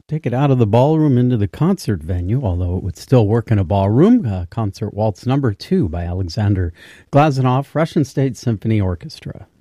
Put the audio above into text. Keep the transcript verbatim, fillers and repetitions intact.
take it out of the ballroom into the concert venue, although it would still work in a ballroom. Uh, concert Waltz Number Two by Alexander Glazunov, Russian State Symphony Orchestra.